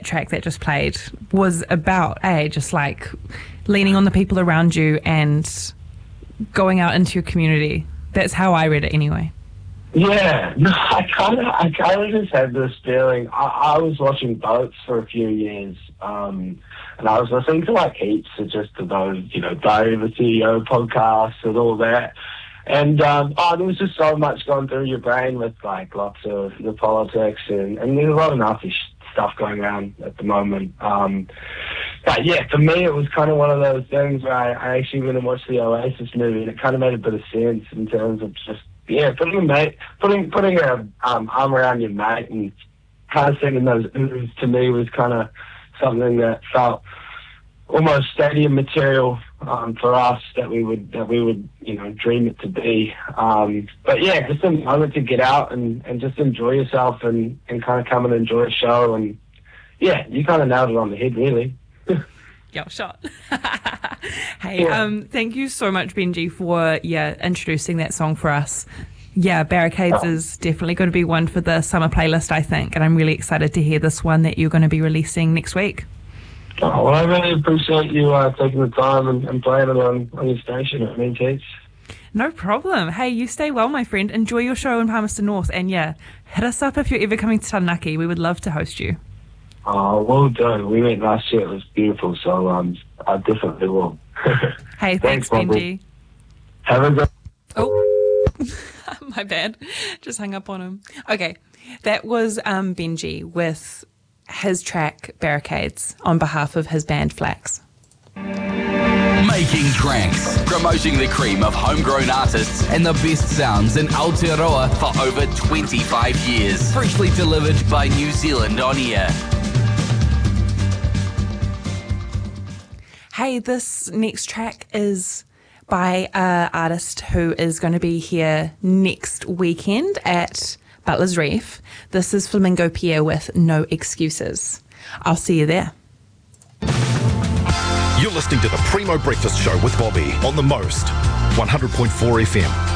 track that just played was about, just like leaning on the people around you and going out into your community. That's how I read it anyway. Yeah, no, I kind of just had this feeling. I was watching boats for a few years, and I was listening to like heaps of just of those, Diary of a CEO podcasts and all that. And there was just so much going through your brain with like lots of the politics and there's a lot of nasty stuff going around at the moment. But yeah, for me, it was kind of one of those things where I actually went and watched the Oasis movie, and it kind of made a bit of sense in terms of just putting a arm around your mate and kind of singing those oohs to me was kind of something that felt almost stadium material for us that we would dream it to be. But yeah, just a moment to get out and just enjoy yourself and kind of come and enjoy a show. And yeah, you kind of nailed it on the head, really. Yeah, shot. Hey, thank you so much, Benji, for introducing that song for us. Yeah, Barricades is definitely going to be one for the summer playlist, I think, and I'm really excited to hear this one that you're going to be releasing next week. Oh, well, I really appreciate you taking the time and playing it on your station. It means heaps. No problem. Hey, you stay well, my friend. Enjoy your show in Palmerston North, and hit us up if you're ever coming to Taranaki. We would love to host you. Oh, well done. We went last year. It was beautiful, so I definitely will. Hey, thanks, Benji. Have a good... Oh, my bad. Just hung up on him. Okay, that was Benji with his track Barricades on behalf of his band Flax. Making Tracks, promoting the cream of homegrown artists and the best sounds in Aotearoa for over 25 years. Freshly delivered by New Zealand On Air. Hey, this next track is by an artist who is going to be here next weekend at Butler's Reef. This is Flamingo Pierre with No Excuses. I'll see you there. You're listening to the Primo Breakfast Show with Bobby on The Most, 100.4 FM.